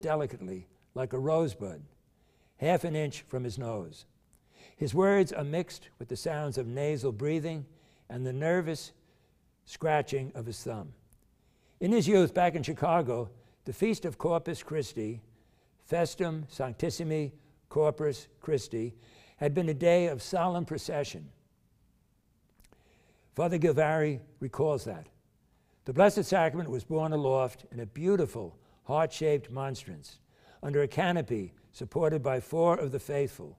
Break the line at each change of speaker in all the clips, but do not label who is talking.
delicately, like a rosebud, half an inch from his nose. His words are mixed with the sounds of nasal breathing and the nervous scratching of his thumb. In his youth, back in Chicago, the Feast of Corpus Christi, Festum Sanctissimi Corpus Christi, had been a day of solemn procession. Father Gilvari recalls that. The Blessed Sacrament was borne aloft in a beautiful, heart-shaped monstrance, under a canopy supported by 4 of the faithful,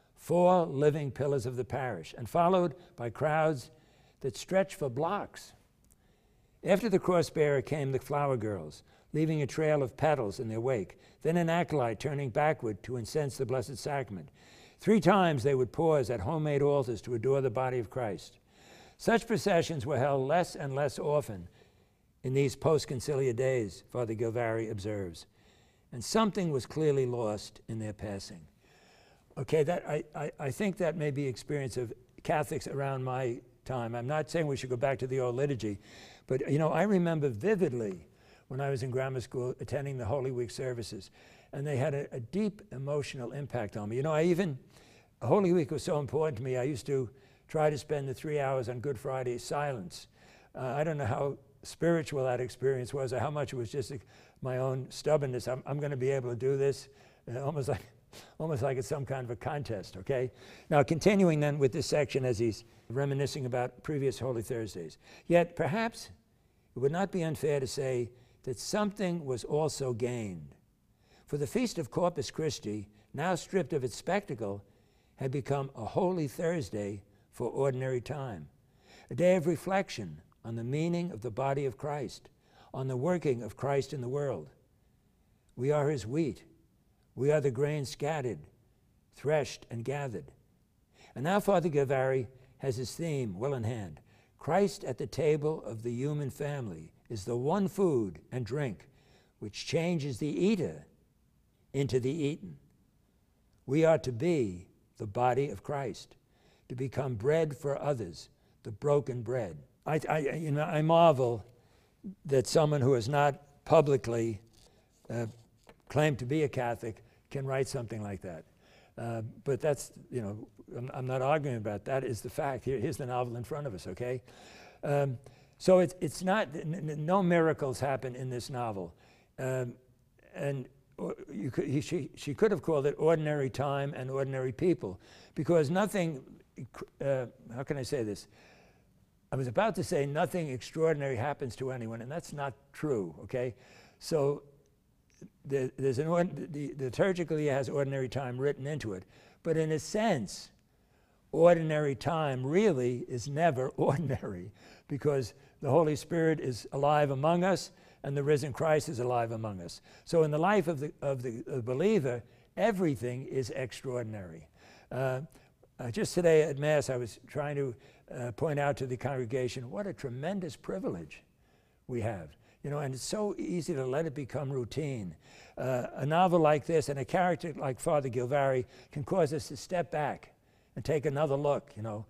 4 living pillars of the parish, and followed by crowds that stretched for blocks. After the cross-bearer came the flower girls, leaving a trail of petals in their wake, then an acolyte turning backward to incense the Blessed Sacrament. 3 times they would pause at homemade altars to adore the body of Christ. Such processions were held less and less often in these post-conciliar days, Father Gilvari observes, and something was clearly lost in their passing. Okay, I think that may be experience of Catholics around my time. I'm not saying we should go back to the old liturgy, but you know, I remember vividly when I was in grammar school attending the Holy Week services, and they had a deep emotional impact on me. You know, Holy Week was so important to me, I used to try to spend the 3 hours on Good Friday silence. I don't know how spiritual that experience was, or how much it was just my own stubbornness. I'm going to be able to do this, almost like it's some kind of a contest, okay? Now, continuing then with this section as he's reminiscing about previous Holy Thursdays. Yet, perhaps it would not be unfair to say that something was also gained. For the Feast of Corpus Christi, now stripped of its spectacle, had become a Holy Thursday for ordinary time, a day of reflection on the meaning of the body of Christ, on the working of Christ in the world. We are his wheat. We are the grain scattered, threshed, and gathered. And now Father Gilvari has his theme well in hand. Christ at the table of the human family is the one food and drink which changes the eater into the eaten. We are to be the body of Christ, to become bread for others, the broken bread. I marvel that someone who has not publicly claimed to be a Catholic can write something like that. But that's, you know, I'm not arguing about that. Is the fact. Here's the novel in front of us, okay? So it's not, no miracles happen in this novel. And she could have called it Ordinary Time and Ordinary People, because nothing, how can I say this? I was about to say nothing extraordinary happens to anyone, and that's not true, okay? So there's the liturgically has ordinary time written into it, but in a sense, ordinary time really is never ordinary, because the Holy Spirit is alive among us, and the risen Christ is alive among us. So in the life of the believer, everything is extraordinary. Just today at Mass, I was trying to point out to the congregation what a tremendous privilege we have. You know, and it's so easy to let it become routine. A novel like this and a character like Father Gilvari can cause us to step back and take another look, you know.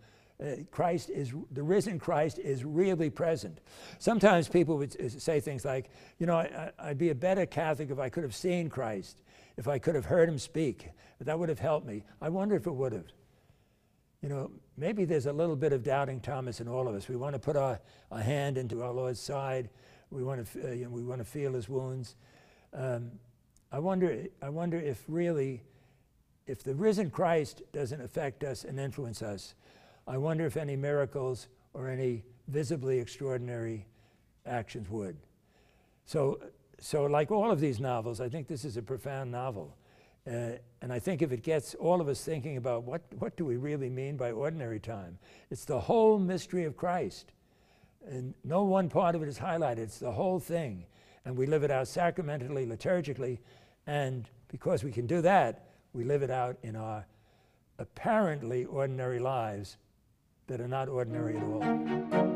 The risen Christ is really present. Sometimes people would say things like, you know, I'd be a better Catholic if I could have seen Christ, if I could have heard him speak. That would have helped me. I wonder if it would have. You know, maybe there's a little bit of doubting Thomas in all of us. We want to put our hand into our Lord's side. We want to feel his wounds. I wonder if really, if the risen Christ doesn't affect us and influence us, I wonder if any miracles or any visibly extraordinary actions would. So like all of these novels, I think this is a profound novel. And I think if it gets all of us thinking about what do we really mean by ordinary time, it's the whole mystery of Christ. And no one part of it is highlighted. It's the whole thing. And we live it out sacramentally, liturgically. And because we can do that, we live it out in our apparently ordinary lives that are not ordinary at all.